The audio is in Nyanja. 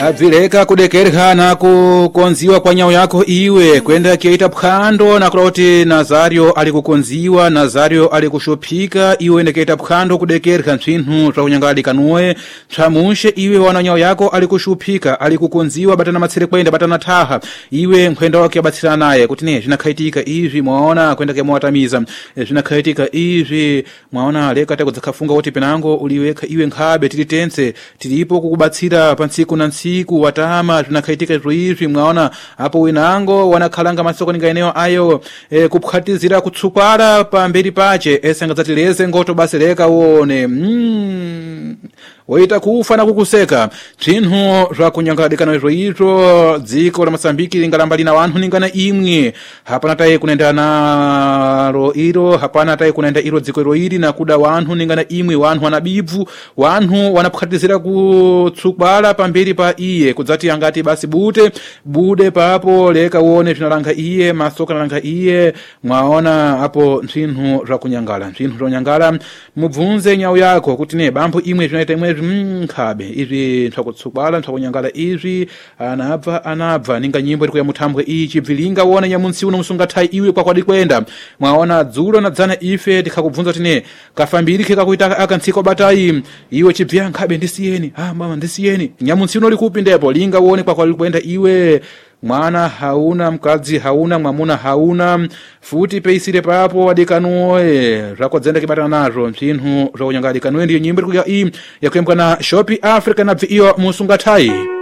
Avileka kudekerha na kukonziwa kwa nyao yako iwe kwenda kiaita phando na kuloti Nazario alikukonziwa, Nazario alikushopika iwe ndekeita phando kudekerha ntsinhu twa kunyangadi kanuwe tsamushe iwe wana nyao yako alikushupika alikukonziwa batana matsire kwenda batana taha iwe mkwenda wake abatsira naye kuti ne zinakhaitika ivi mwaona kwenda ke mwatamiza zinakhaitika ivi mwaona leka takudzafunga kuti penango uliweka iwe nkhabe tilitense tilipo kukubatsira pantsiku na siku watama tunakhaitika izvi mwaona hapo winango wanakhalanga masoko ninga eneo ayo kuphatizira kutsupala pamberi pache esangazati ngoto basi leka uone waita kufa na kukuseka tsinhu zwa kunyangadikana izvo dziko la Mosambiki lingalambali na wanthu ningana imwe hapana taye kunenda nalo iro hapana taye kunenda iro dziko iro ili na kuda wanthu ningana imwe wanthu wanabibvu wanthu wanaphatizira kutsupala pamberi pa iye kudzati angati basi bude papo leka uone tunalanga iye masoka nalanga iye mwaona hapo tsinhu zwa kunyangala tsinhu zwa kunyangala mubvunze nyao yako kuti ne bambo imwe tunaita imwe nkhabe izvi ntsakutsupala ntsakunyangala izvi anabva ninga nyimbo iri kuya muthambwe ichi bvilinga uona nyamunsi uno musungathai iwe kwakwadi kwenda mwaona dzulo na dzana ife tikhakubvunza kuti ne kafambiri kekakuita akantsiko batai iwe chibvya nkhabe ndisiyeni mama ndisiyeni nyamunsi uno likupi ndepo linga uone kwakwadi kwenda iwe mwana hauna mkazi hauna mwamuna hauna futi peisire papo adikanuwe zvakodzenda kibatana nazvo ntsinhu zvakunyanga adikanuwe ndiyo nyimbo iri kuya iyi yakuyembwa na Shopi Africa na bvi iyo musungathai.